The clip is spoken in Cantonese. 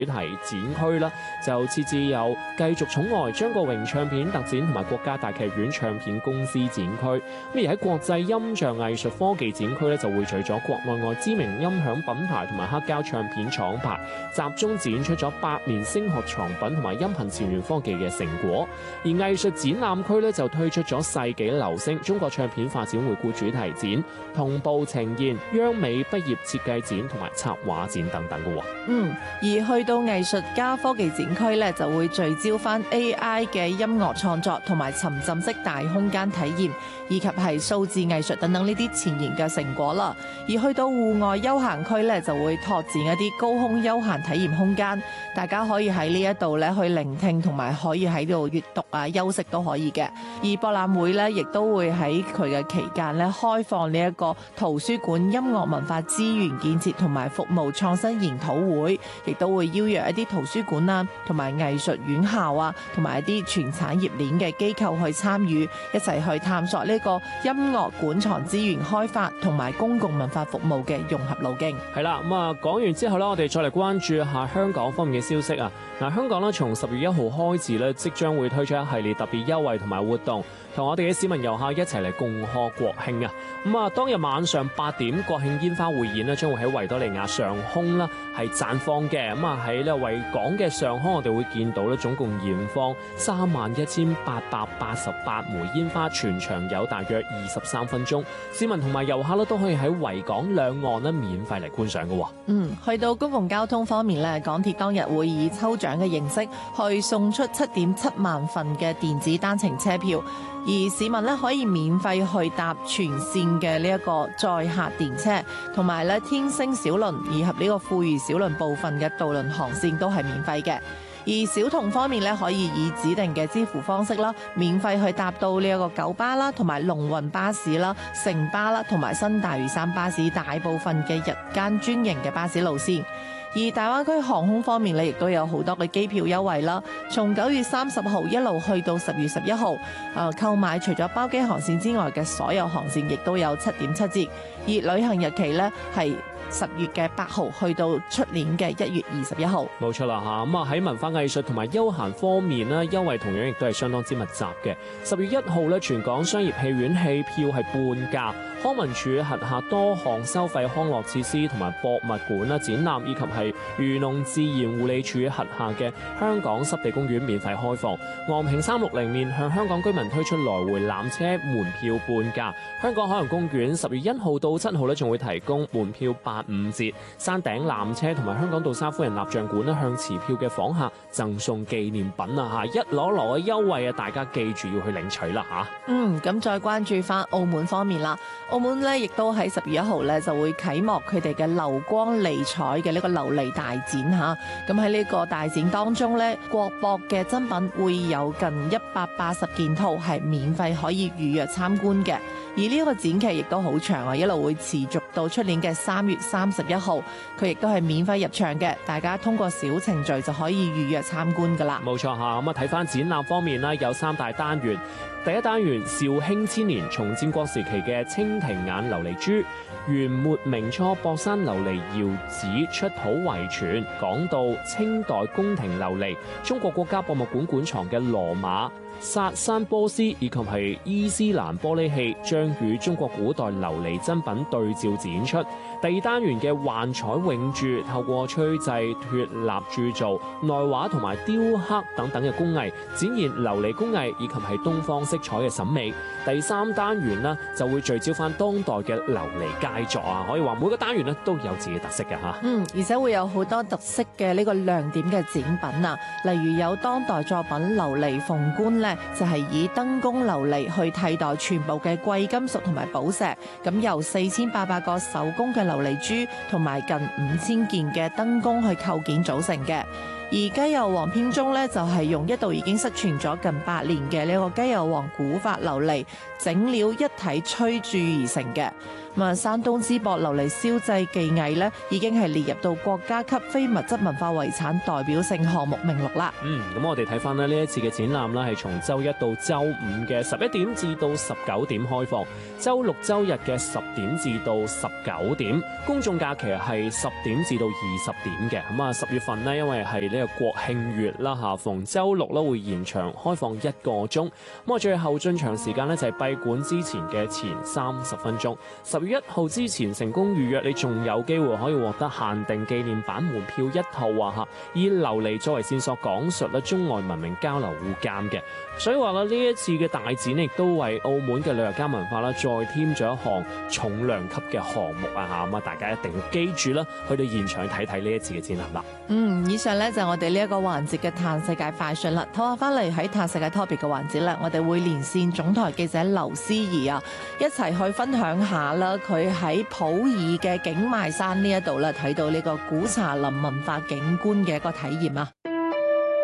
主題展區啦，就設置有繼續寵愛張國榮唱片特展同埋國家大劇院唱片公司展區。咁而喺國際音像藝術科技展區咧，就匯聚咗國內外知名音響品牌同埋黑膠唱片廠牌，集中展出咗百年聲學藏品同埋音頻前沿科技嘅成果。而藝術展覽區咧就推出咗世紀流星中國唱片發展回顧主題展，同步呈現央美畢業設計展同埋插畫展等等嘅。 而去到藝術家科技展區咧，就會聚焦翻 AI 嘅音樂創作同埋沉浸式大空間體驗，以及係數字藝術等等呢啲前沿嘅成果啦。而去到戶外休閒區咧，就會拓展一啲高空休閒體驗空間，大家可以喺呢一度咧去聆聽，同埋可以喺度閱讀啊、休息都可以嘅。而博覽會咧，亦都會喺佢嘅期間咧開放呢一個圖書館音樂文化資源建設同埋服務創新研討會，亦都會邀約一啲圖書館啊，同埋藝術院校啊，同埋一啲全產業鏈嘅機構去參與，一齊去探索呢個音樂館藏資源開發同埋公共文化服務嘅融合路徑。 係啦，講完之後咧，我哋再嚟關注一下香港方面嘅消息啊。香港咧從10月1號開始咧，即將會推出一系列特別優惠同埋活動，同我哋嘅市民遊客一齊嚟共賀國慶啊！當日晚上8點，國慶煙花匯演咧將會喺維多利亞上空啦係綻放嘅。喺呢維港嘅上空，我哋會見到咧總共燃放31,888枚煙花，全場有大約23分鐘。市民同埋遊客咧都可以喺維港兩岸咧免費嚟觀賞嘅。 去到公共交通方面咧，港鐵當日會以抽獎嘅形式去送出7.7萬份嘅電子單程車票。而市民咧可以免費去搭全線嘅呢一個載客電車，同埋咧天星小輪以及呢個富裕小輪部分嘅渡輪航線都係免費嘅。而小童方面咧，可以以指定嘅支付方式啦，免費去搭到呢一個九巴啦，同埋龍運巴士啦、城巴啦，同埋新大嶼山巴士大部分嘅日間專營嘅巴士路線。而大灣區航空方面咧，亦都有好多嘅機票優惠啦。從9月30號一路去到10月11號，購買除咗包機航線之外嘅所有航線，亦都有7.7折。而旅行日期咧係10月嘅8號去到出年嘅1月21號。 冇錯啦嚇，喺文化藝術同埋休閒方面咧，優惠同樣亦都係相當之密集嘅。10月1號咧，全港商業戲院戲票係半價。康文署轄下多項收費康樂設施同埋博物館啦、展覽，以及係漁農自然護理署轄下嘅香港濕地公園免費開放。昂坪360面向香港居民推出來回纜車門票半價。香港海洋公園10月1號到7號咧，仲會提供門票85折。山頂纜車同埋香港杜莎夫人蠟像館咧，向持票嘅訪客贈送紀念品啊！一攞嘅優惠啊，大家記住要去領取啦嚇。 咁再關注翻澳門方面啦。澳門咧亦都喺10月1號咧就會啟幕佢哋嘅流光離彩嘅呢個琉璃大展嚇。咁喺呢個大展當中咧，國博嘅珍品會有近180件套係免費可以預約參觀嘅。而呢個展期亦都好長啊，一路會持續到出年嘅3月31號，佢亦都係免費入場嘅，大家通過小程序就可以預約參觀噶啦。 冇錯嚇，睇翻展覽方面啦，有3大單元。第一單元肇興千年，從戰國時期嘅蜻蜓眼琉璃珠，元末明初博山琉璃窯址出土遺存，講到清代宮廷琉璃，中國國家博物館館藏嘅羅馬、薩珊波斯以及係伊斯蘭玻璃器，將與中國古代琉璃真品對照展出。第二單元嘅幻彩永鑄，透過吹製、脫蠟鑄造、內畫同埋雕刻等等嘅工藝，展現琉璃工藝以及係東方色彩嘅審美。第三單元呢，就會聚焦翻當代嘅琉璃佳作啊，可以話每個單元呢都有自己特色嘅嚇。 而且會有好多特色嘅呢個亮點嘅展品啊，例如有當代作品琉璃鳳冠呢，就係以燈工琉璃去替代全部嘅貴金屬同埋寶石，咁由4800個手工嘅琉璃珠同埋近5000件嘅燈工去構件組成嘅。 而雞油王編鐘咧就係用一道已經失傳咗近100年嘅呢個雞油王古法琉璃整料一體吹鑄而成嘅。山東淄博琉璃燒製技藝咧已經係列入到國家級非物質文化遺產代表性項目名錄啦。 咁我哋睇翻呢一次嘅展覽啦，係從周一到周五嘅11點至到19點開放，周六周日嘅10點至到19點，公眾假期係10點至到20點嘅。咁啊10月份呢，因為係呢個國慶月啦嚇，逢周六咧會延長開放1個鐘。咁啊最後進場時間呢，就係閉館之前嘅前30分鐘。10月1號之前成功預約，你仲有機會可以獲得限定紀念版門票1套啊嚇，以琉璃作為線索講述咧中外文明交流互鑑嘅。所以話啦，呢一次嘅大展亦都為澳門嘅旅遊加文化啦，再添咗一項重量級嘅項目啊嚇，咁啊大家一定要記住啦，去到現場睇睇呢一次嘅展覽啦。 以上咧就係我哋呢一個環節嘅歎世界快訊啦。唞下翻嚟喺歎世界 topic 嘅環節咧，我哋會連線總台記者劉思怡啊，一齊去分享下啦，佢喺普洱嘅景邁山呢一度咧睇到呢個古茶林文化景觀嘅一個體驗啊。